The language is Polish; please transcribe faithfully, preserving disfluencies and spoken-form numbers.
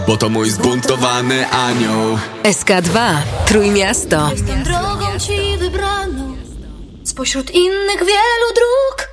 bo to mój zbuntowany anioł. S K dwa Trójmiasto. Jestem drogą ci wybraną spośród innych wielu dróg.